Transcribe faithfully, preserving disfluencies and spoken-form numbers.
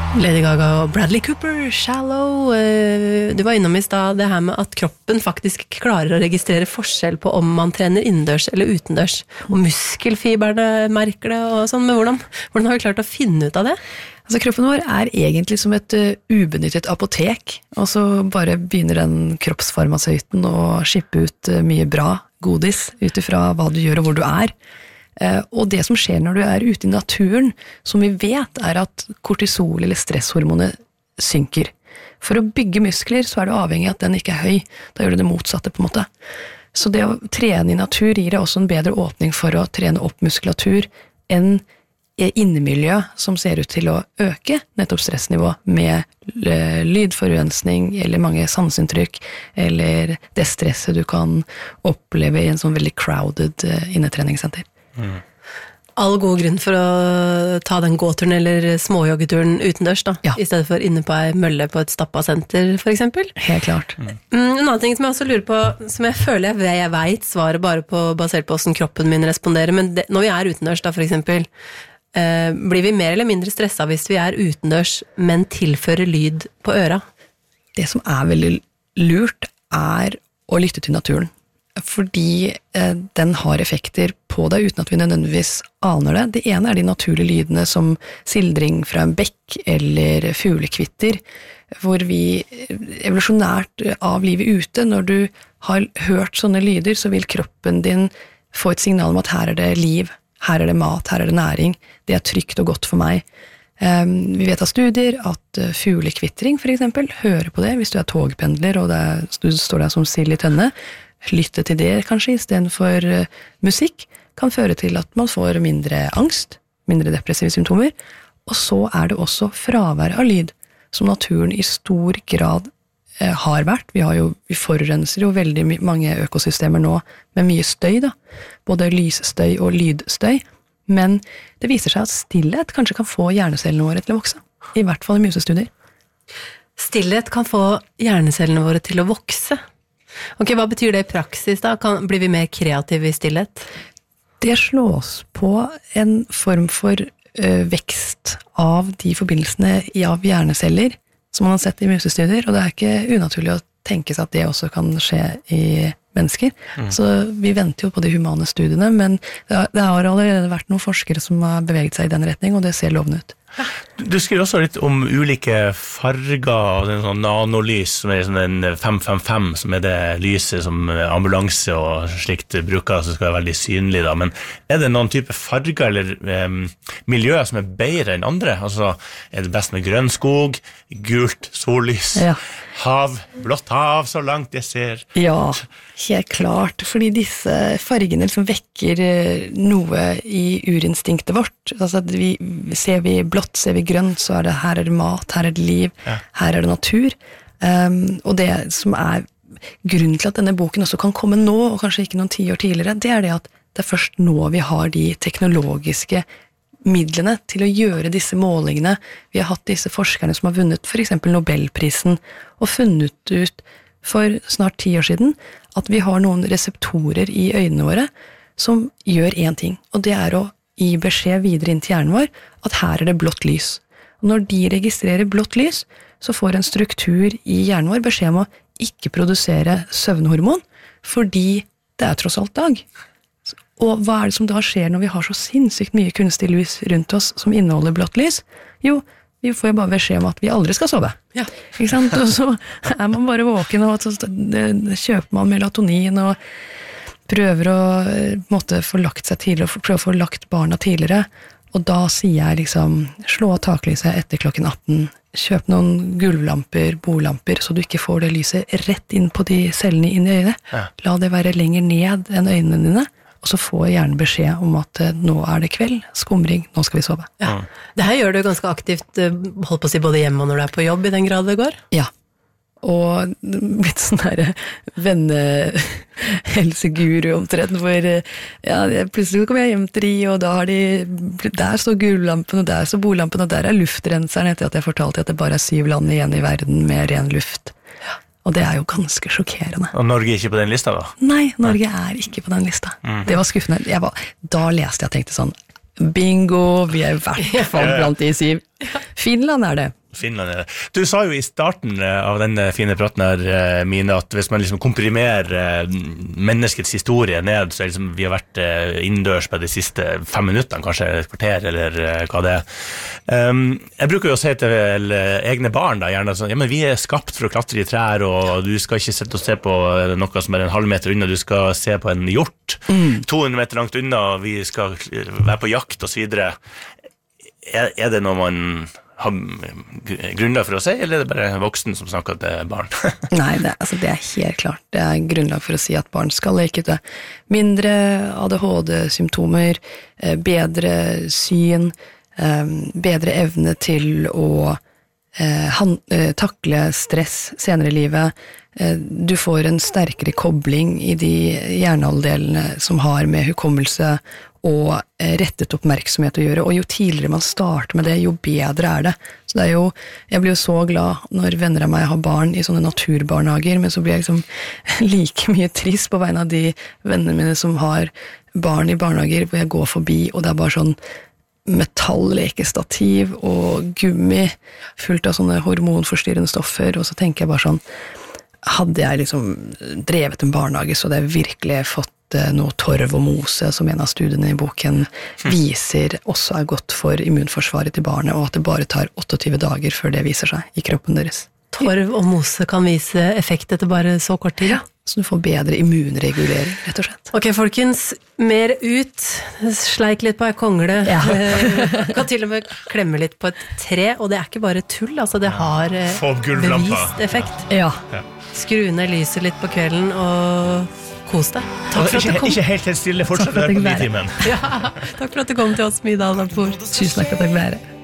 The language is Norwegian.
Lady Gaga og Bradley Cooper, Shallow. Du var innom I stad det her med at kroppen faktisk klarer å registrere forskjell på om man trener innendørs eller utendørs. Og muskelfiberne merker det og sånn. Men hvordan, hvordan har vi klart å finne ut av det? Altså, kroppen vår er egentlig som et uh, ubenyttet apotek, og så bare begynner den kroppsfarmasøyten å skippe ut uh, mye bra godis utifra hva du gjør og hvor du er. Uh, og det som skjer når du er ute I naturen, som vi vet er at kortisol eller stresshormonet synker. For å bygge muskler så er du avhengig av at den ikke er høy, da gjør du det motsatte på en måte. Så det å trene I natur gir deg også en bedre åpning for å trene opp muskulatur enn innemiljø som ser ut til å øke nettopp stressnivå med lydforurensning eller mange sanseinntrykk eller det stresset du kan oppleve I en sånn veldig crowded innetreningssenter. Mm. All god grunn for å ta den gåturen eller småjoggeturen utendørs da, ja. I stedet for inne på ei mølle på et stappasenter for eksempel. Helt klart. Mm. En annen ting som jeg også lurer på, som jeg føler jeg, jeg vet svaret bare på, basert på hvordan kroppen min responderer, men det, når vi er utendørs da for eksempel, eh, blir vi mer eller mindre stresset hvis vi er utendørs, men tilfører lyd på øra? Det som er veldig lurt er å lytte til naturen. Fordi eh, den har effekter på deg uten at vi nødvendigvis aner det. Det ene er de naturlige lydene som sildring fra en bekk eller fuglekvitter, hvor vi evolusjonært av livet ute, når du har hørt sånne lyder, så vil kroppen din få et signal om at her er det liv, her er det mat, her er det næring, det er trygt og godt for meg. Um, vi vet av studier at uh, fuglekvittring for eksempel, hører på det hvis du er togpendler og det er, du står der som sild I tønne, lytte til det kanskje I stedet for uh, musikk kan føre til at man får mindre angst, mindre depressive symptomer, og så er det også fravær av lyd, som naturen I stor grad uh, har vært. Vi, har jo, vi forurenser jo veldig my- mange økosystemer nå med mye støy, da. Både lysstøy og lydstøy, men det viser seg at stillhet kanskje kan få hjernecellene våre til å vokse, I hvert fall I musestudier. Stillhet kan få hjernecellene våre til å vokse? Ok, hva betyr det I praksis da? Kan, blir vi mer kreative I stillhet? Det slås på en form for ø, vekst av de forbindelsene av hjerneceller som man har sett I musestudier, og det er ikke unaturlig å tenke seg at det også kan skje I mennesker. Mm. Så vi venter jo på de humane studiene, men det har allerede vært noen forskere som har beveget seg I den retning, og det ser lovende ut. Du skriver også litt om ulike farger og den sånn nanolys som er sånn en fem fem fem som er det lyset som ambulanse og slikt bruker så skal være veldig synlig da, men er det noen type farger eller um, miljøer som er bedre enn andre? Altså er det best med grønn skog, gult sollys, ja. Hav, blått hav så langt jeg ser? Ja, helt klart, fordi disse fargene liksom vekker noe I urinstinktet vårt. Altså vi, ser vi blått, ser vi grønt, så er det her er det mat, her er det liv, ja. Her er det natur. Um, og det som er grunnen til at denne boken også kan komme nå, og kanskje ikke noen ti år tidligere, det er det at det er først nå vi har de teknologiske midlene til å gjøre disse målingene. Vi har hatt disse forskerne som har vunnet for eksempel Nobelprisen og funnet ut for snart ti år siden at vi har noen reseptorer I øynene våre som gjør en ting, og det er å gi beskjed videre inn til hjernen vår at her er det blått lys. Og når de registrerer blått lys, så får en struktur I hjernen vår beskjed om å ikke produsere søvnhormon, fordi det er tross alt dag. Og hva er det som da skjer når vi har så sinnssykt mye kunstig lys rundt oss som inneholder blått lys? Jo, vi får jo bare beskjed om at vi aldri skal sove. Ja. Ikke sant? Og så er man bare våken, og så kjøper man melatonin og prøver å måtte få lagt seg tidligere, og prøver å få lagt barna tidligere. Og da sier jeg liksom, slå av taklyset etter klokken atten, kjøp noen gulvlamper, bordlamper, så du ikke får det lyset rett inn på de cellene inn I øyet. Ja. La det være lenger ned enn øynene dine. Og så får jeg gjerne beskjed om at eh, nå er det kveld, skumring, nå skal vi sove. Ja. Det her gjør du ganske aktivt, holdt på å si både hjemme og når du er på jobb I den grad det går? Ja, og litt sånn der vennehelseguru omtrent, hvor ja, plutselig kommer jeg hjem til de, og da har de, der står gulvlampen, og der står bordlampen, og der er luftrenseren, etter at jeg fortalte at det bare er syv land igjen I verden med ren luft. Og det er jo ganske sjokkerende. Og Norge er ikke på den lista da? Nei, Norge er ikke på den lista. Mm. Det var skuffende. Jeg var, da leste jeg og tenkte sånn, bingo, vi er I hvert fall blant de syv. Finland er det. Finland er det. Du sa jo i starten av denne fine praten her, Mine, at hvis man liksom komprimerer menneskets historie ned, så er liksom, vi har vært innendørs på de siste fem minuttene, kanskje et kvarter, eller hva det er. Um, jeg bruker jo å si til egne barn, da, gjerne sånn, ja, men vi er skapt for å klatre i trær, og du skal ikke sitte og se på noe som er en halv meter unna, du skal se på en hjort, mm. to hundre meter langt unna, og vi skal være på jakt, og så videre. Er, er det noe man har grunnlag for å si, eller er det bare voksen som snakker til barn? Nei, det, altså det er helt klart. Det er grunnlag for å si at barn skal leke ute. Mindre A D H D-symptomer, bedre syn, bedre evne til å han, takle stress senere i livet. Du får en sterkere kobling i de hjernehalvdelene som har med hukommelse og rettet oppmerksomhet å gjøre, og jo tidligere man starter med det, jo bedre er det. Så det er jo, jeg blir jo så glad når venner av meg har barn i sånne naturbarnehager, men så blir jeg liksom like mye trist på vegne av de vennene mine som har barn i barnehager, hvor jeg går forbi, og det er bare sånn metallekestativ og gummi, fullt av sånne hormonforstyrrende stoffer, og så tenker jeg bare sånn, hadde jeg liksom drevet en barnehage, så hadde jeg virkelig fått noe torv og mose, som en av studiene i boken viser også er godt for immunforsvaret til barnet, og at det bare tar tjueåtte dager før det viser seg i kroppen deres. Torv og mose kan vise effekt etter bare så kort tid? Ja, så du får bedre immunregulering, rett og slett. Ok, folkens, mer ut, sleik litt på ei kongle, ja. Kan til og med klemme litt på et tre, og det er ikke bare tull, altså det har bevist effekt. Ja. Skru ned lyset litt på kvelden, og kos deg. Takk for at du kom. Ikke helt helt stille, fortsatt der på ni timen. Ja, takk for at du kom til oss, Mida Alnapur. Tusen takk for at jeg ble her.